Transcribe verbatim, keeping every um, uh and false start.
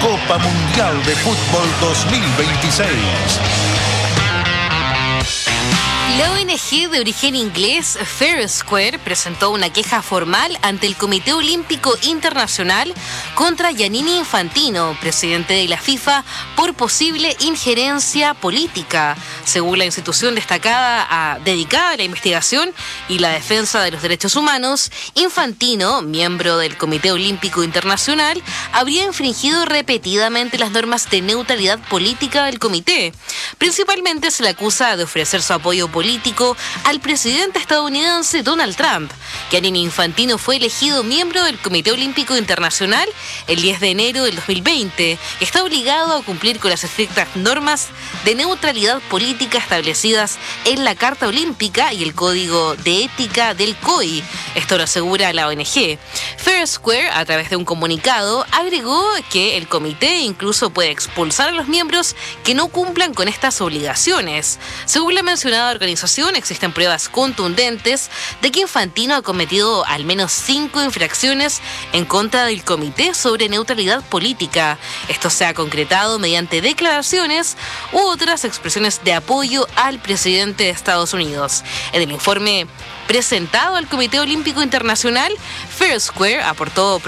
Copa Mundial de Fútbol dos mil veintiséis. La O N G de origen inglés Fair Square presentó una queja formal ante el Comité Olímpico Internacional contra Giannini Infantino, presidente de la FIFA, por posible injerencia política. Según la institución destacada a, dedicada a la investigación y la defensa de los derechos humanos, Infantino, miembro del Comité Olímpico Internacional, habría infringido repetidamente las normas de neutralidad política del comité. Principalmente se le acusa de ofrecer su apoyo político político al presidente estadounidense Donald Trump. Giannini Infantino fue elegido miembro del Comité Olímpico Internacional el diez de enero del dos mil veinte y está obligado a cumplir con las estrictas normas de neutralidad política establecidas en la Carta Olímpica y el Código de Ética del C O I. Esto lo asegura la O N G. Fair Square, a través de un comunicado, agregó que el comité incluso puede expulsar a los miembros que no cumplan con estas obligaciones. Según la mencionada organización, existen pruebas contundentes de que Infantino ha cometido al menos cinco infracciones en contra del Comité sobre Neutralidad Política. Esto se ha concretado mediante declaraciones u otras expresiones de apoyo al presidente de Estados Unidos. En el informe presentado al Comité Olímpico Internacional, Fair Square aportó